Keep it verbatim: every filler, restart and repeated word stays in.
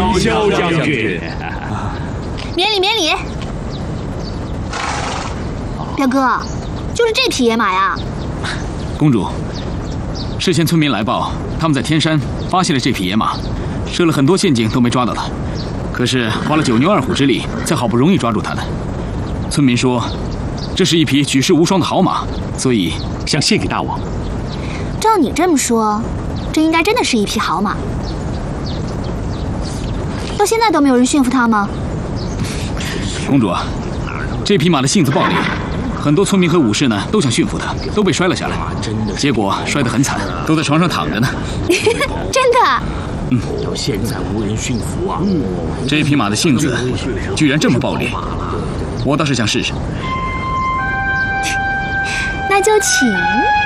好，萧将军。 免礼免礼。表哥，就是这匹野马呀。 公主，事前村民来报，他们在天山发现了这匹野马，设了很多陷阱都没抓到它，可是花了九牛二虎之力，才好不容易抓住它的。村民说，这是一匹举世无双的好马，所以想献给大王。 照你这么说，这应该真的是一匹好马。到现在都没有人驯服它吗？ 公主啊，这匹马的性子暴烈，很多村民和武士呢都想驯服它，都被摔了下来，结果摔得很惨，都在床上躺着呢。 真的？ 嗯。 到现在无人驯服啊！ 这匹马的性子居然这么暴烈，我倒是想试试。 那就请。